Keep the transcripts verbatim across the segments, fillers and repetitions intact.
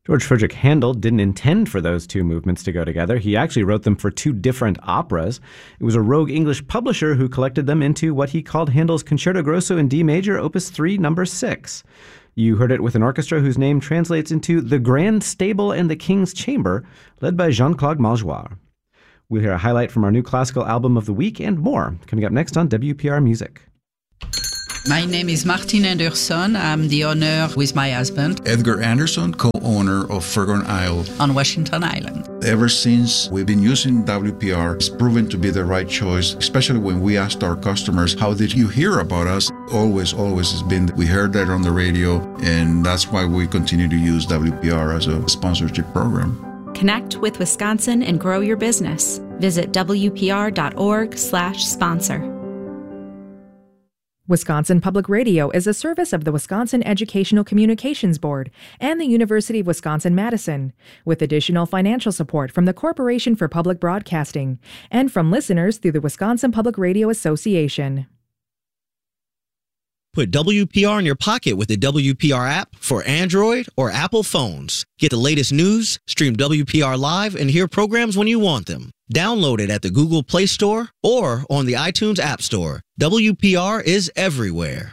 George Friedrich Handel didn't intend for those two movements to go together. He actually wrote them for two different operas. It was a rogue English publisher who collected them into what he called Handel's Concerto Grosso in D major, opus three, number six. You heard it with an orchestra whose name translates into The Grand Stable and the King's Chamber, led by Jean-Claude Maljoie. We'll hear a highlight from our new classical album of the week and more, coming up next on W P R Music. My name is Martin Anderson. I'm the owner with my husband, Edgar Anderson, co-owner of Fergon Isle on Washington Island. Ever since we've been using W P R, it's proven to be the right choice, especially when we asked our customers, how did you hear about us? Always, always has been, we heard that on the radio, and that's why we continue to use W P R as a sponsorship program. Connect with Wisconsin and grow your business. Visit W P R dot org slash sponsor. Wisconsin Public Radio is a service of the Wisconsin Educational Communications Board and the University of Wisconsin-Madison, with additional financial support from the Corporation for Public Broadcasting and from listeners through the Wisconsin Public Radio Association. Put W P R in your pocket with the W P R app for Android or Apple phones. Get the latest news, stream W P R live, and hear programs when you want them. Download it at the Google Play Store or on the iTunes App Store. W P R is everywhere.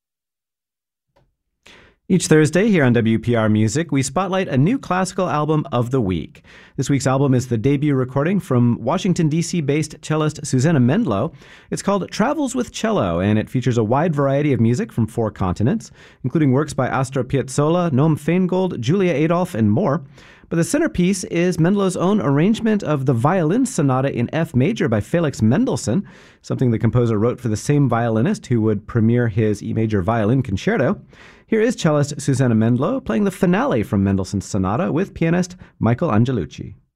Each Thursday here on W P R Music, we spotlight a new classical album of the week. This week's album is the debut recording from Washington, D C-based cellist Susanna Mendlo. It's called Travels with Cello, and it features a wide variety of music from four continents, including works by Astor Piazzolla, Noam Feingold, Julia Adolphe, and more. But the centerpiece is Mendlo's own arrangement of the Violin Sonata in F major by Felix Mendelssohn, something the composer wrote for the same violinist who would premiere his E major violin concerto. Here is cellist Susanna Mendlo playing the finale from Mendelssohn's sonata with pianist Michael Angelucci.